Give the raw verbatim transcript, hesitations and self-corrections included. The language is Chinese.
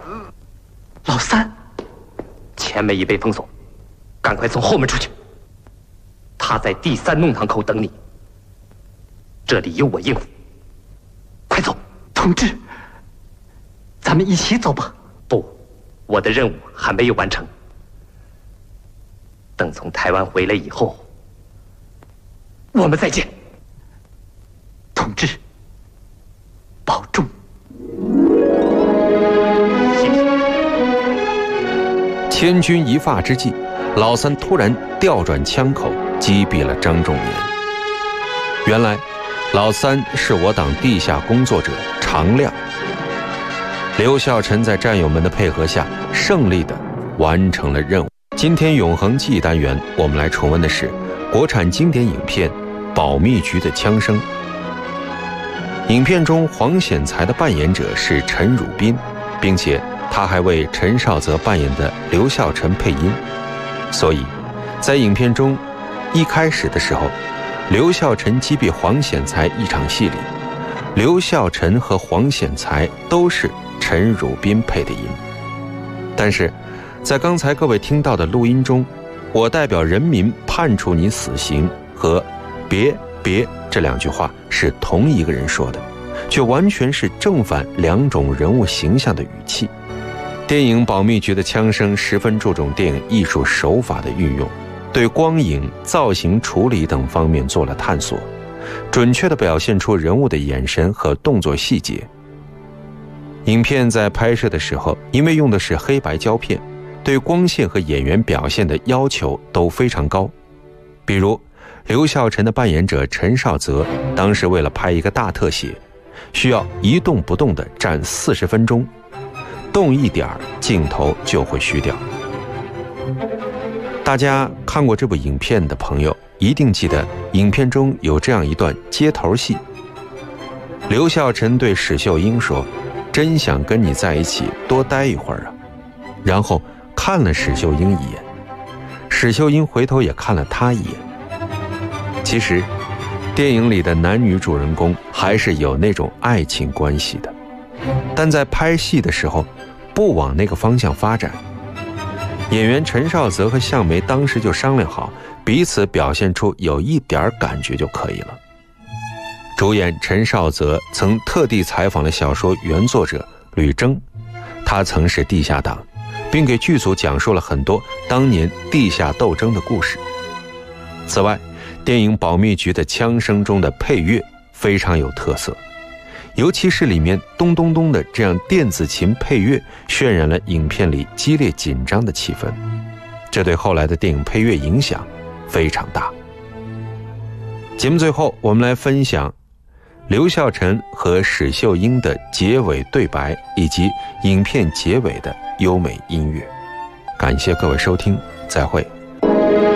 老三，前门已被封锁，赶快从后门出去。他在第三弄堂口等你，这里由我应付。快走！ 同志，咱们一起走吧。 不，我的任务还没有完成。等从台湾回来以后，我们再见。 同志，保重。 谢谢。 千钧一发之际，老三突然调转枪口，击毙了张仲年。原来，老三是我党地下工作者常亮。刘孝臣在战友们的配合下，胜利地完成了任务。今天永恒记忆单元，我们来重温的是国产经典影片《保密局的枪声》。影片中黄显才的扮演者是陈汝彬，并且他还为陈少泽扮演的刘孝臣配音。所以，在影片中一开始的时候，刘孝臣击毙黄显才一场戏里，刘孝臣和黄显才都是陈汝彬配的音。但是在刚才各位听到的录音中，我代表人民判处你死刑和别别这两句话是同一个人说的，却完全是正反两种人物形象的语气。电影《保密局的枪声》十分注重电影艺术手法的运用，对光影、造型处理等方面做了探索，准确地表现出人物的眼神和动作细节。影片在拍摄的时候，因为用的是黑白胶片，对光线和演员表现的要求都非常高。比如刘孝臣的扮演者陈少泽，当时为了拍一个大特写，需要一动不动地站四十分钟，动一点儿镜头就会虚掉。大家看过这部影片的朋友一定记得，影片中有这样一段接头戏。刘孝臣对史秀英说：“真想跟你在一起多待一会儿啊。”然后看了史秀英一眼，史秀英回头也看了他一眼。其实电影里的男女主人公还是有那种爱情关系的，但在拍戏的时候不往那个方向发展。演员陈少泽和向梅当时就商量好，彼此表现出有一点感觉就可以了。主演陈少泽曾特地采访了小说原作者吕征，他曾是地下党，并给剧组讲述了很多当年地下斗争的故事。此外，电影《保密局的枪声》中的配乐非常有特色，尤其是里面咚咚咚的这样电子琴配乐，渲染了影片里激烈紧张的气氛，这对后来的电影配乐影响非常大。节目最后，我们来分享刘孝臣和史秀英的结尾对白，以及影片结尾的优美音乐。感谢各位收听，再会。